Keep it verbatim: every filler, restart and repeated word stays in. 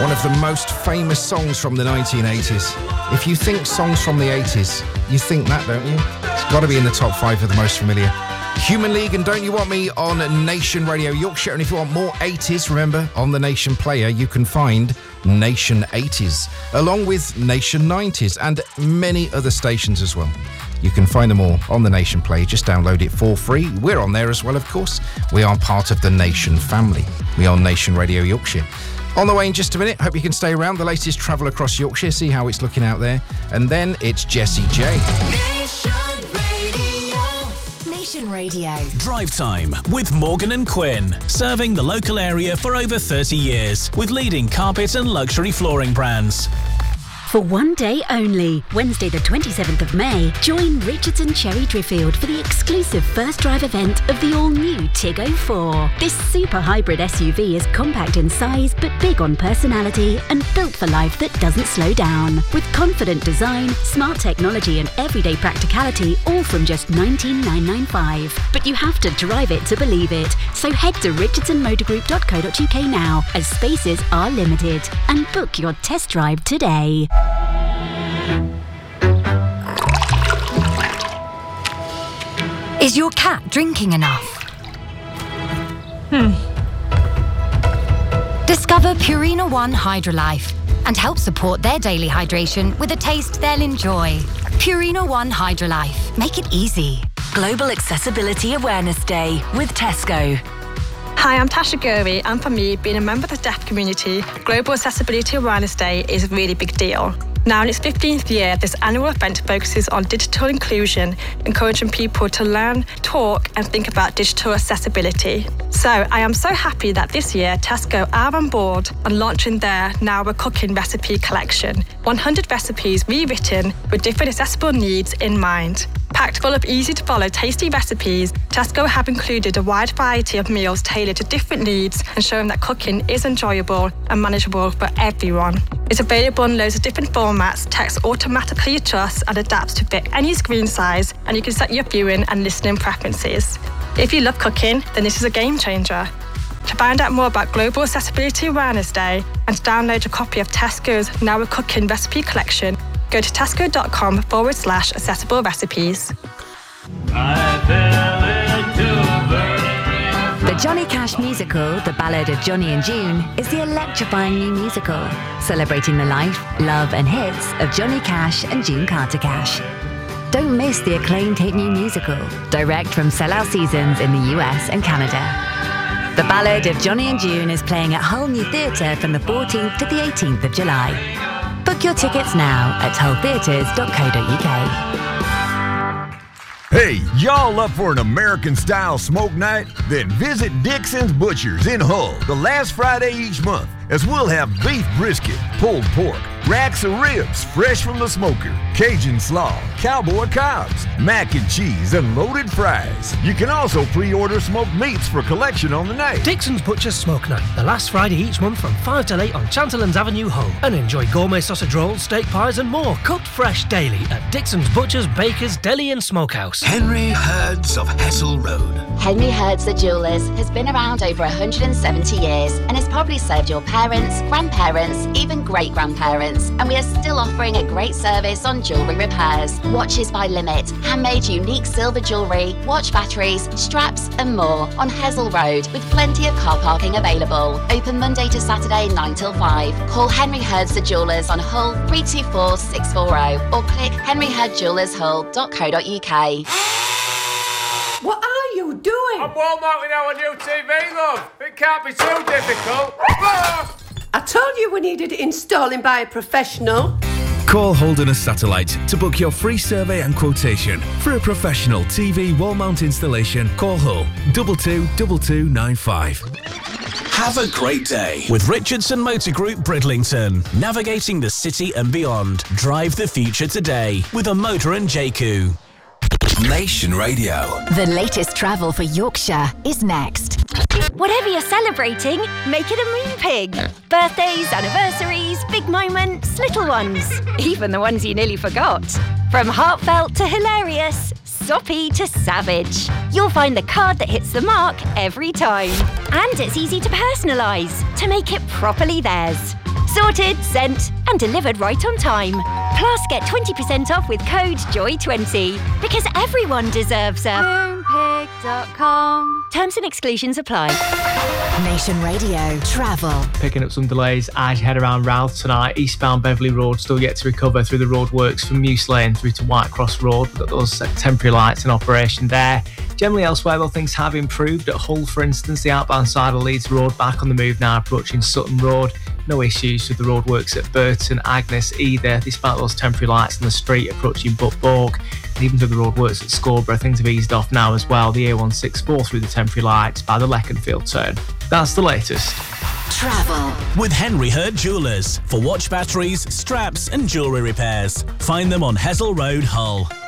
One of the most famous songs from the nineteen eighties. If you think songs from the eighties, you think that, don't you? It's got to be in the top five of the most familiar. Human League and Don't You Want Me on Nation Radio Yorkshire. And if you want more eighties, remember, on the Nation player, you can find Nation eighties, along with Nation nineties and many other stations as well. You can find them all on the Nation Play. Just download it for free. We're on there as well, of course. We are part of the Nation family. We are Nation Radio Yorkshire. On the way in just a minute. Hope you can stay around. The latest travel across Yorkshire. See how it's looking out there. And then it's Jessie J. Nation Radio. Nation Radio. Drive Time with Morgan and Quinn. Serving the local area for over thirty years. With leading carpet and luxury flooring brands. For one day only, Wednesday the twenty-seventh of May, join Richardson Cherry Driffield for the exclusive first drive event of the all-new Tiggo four. This super hybrid S U V is compact in size but big on personality and built for life that doesn't slow down. With confident design, smart technology and everyday practicality, all from just nineteen thousand nine hundred ninety-five pounds. But you have to drive it to believe it. So head to richardson motor group dot co dot uk now, as spaces are limited, and book your test drive today. Is your cat drinking enough? Hmm. Discover Purina One Hydrolife and help support their daily hydration with a taste they'll enjoy. Purina One Hydrolife. Make it easy. Global Accessibility Awareness Day with Tesco. Hi, I'm Tasha Gurry, and for me, being a member of the deaf community, Global Accessibility Awareness Day is a really big deal. Now in its fifteenth year, this annual event focuses on digital inclusion, encouraging people to learn, talk and think about digital accessibility. So I am so happy that this year Tesco are on board on launching their Now We're Cooking recipe collection. one hundred recipes rewritten with different accessible needs in mind. Packed full of easy-to-follow, tasty recipes, Tesco have included a wide variety of meals tailored to different needs and showing that cooking is enjoyable and manageable for everyone. It's available in loads of different formats, text automatically adjusts and adapts to fit any screen size, and you can set your viewing and listening preferences. If you love cooking, then this is a game changer. To find out more about Global Accessibility Awareness Day and to download a copy of Tesco's Now We're Cooking recipe collection, go to tesco.com forward slash accessible recipes. The Johnny Cash musical, The Ballad of Johnny and June, is the electrifying new musical, celebrating the life, love and hits of Johnny Cash and June Carter Cash. Don't miss the acclaimed hit new musical, direct from sellout seasons in the U S and Canada. The Ballad of Johnny and June is playing at Hull New Theatre from the fourteenth to the eighteenth of July. Book your tickets now at hull theatres dot co dot uk. Hey, y'all up for an American-style smoke night? Then visit Dixon's Butchers in Hull the last Friday each month, as we'll have beef brisket, pulled pork, racks of ribs fresh from the smoker, Cajun slaw, cowboy cobs, mac and cheese, and loaded fries. You can also pre-order smoked meats for collection on the night. Dixon's Butchers Smoke Night, the last Friday each month from five till eight on Chanterlands Avenue, Hull. And enjoy gourmet sausage rolls, steak pies and more, cooked fresh daily at Dixon's Butchers, Bakers, Deli and Smokehouse. Henry Herds of Hessel Road. Henry Herds the Jewellers has been around over one hundred seventy years and has probably served your parents, grandparents, even great-grandparents. And we are still offering a great service on jewellery repairs. Watches by Limit, handmade unique silver jewellery, watch batteries, straps and more on Hessel Road with plenty of car parking available. Open Monday to Saturday nine till five. Call Henry Herds the Jewellers on Hull three two four six four zero or click henry herd jewellers hull dot co dot uk. What are you doing? I'm wall mounting our new T V, love. It can't be too difficult. I told you we needed it installing by a professional. Call Holderness Satellite to book your free survey and quotation. For a professional T V wall mount installation, call Hull two two two two nine five. Have a great day with Richardson Motor Group Bridlington. Navigating the city and beyond. Drive the future today with a motor and J C U. Nation Radio. The latest travel for Yorkshire is next. Whatever you're celebrating, make it a moon pig. Birthdays, anniversaries, big moments, little ones. Even the ones you nearly forgot. From heartfelt to hilarious, soppy to savage. You'll find the card that hits the mark every time. And it's easy to personalise, to make it properly theirs. Sorted, sent, and delivered right on time. Plus, get twenty percent off with code joy twenty. Because everyone deserves a moonpig dot com. Terms and exclusions apply. Nation Radio Travel. Picking up some delays as you head around Routh tonight. Eastbound Beverley Road still yet to recover through the roadworks from Mews Lane through to Whitecross Road. We've got those uh, temporary lights in operation there. Generally elsewhere, though, things have improved. At Hull, for instance, the outbound side of Leeds Road back on the move now, approaching Sutton Road. No issues with the roadworks at Burton, Agnes either, despite those temporary lights on the street approaching Butt Borg. And even through the roadworks at Scarborough, things have eased off now as well. The A one sixty-four through the temporary lights by the Leconfield turn. That's the latest. Travel. With Henry Hurd Jewellers. For watch batteries, straps and jewellery repairs. Find them on Hessel Road, Hull.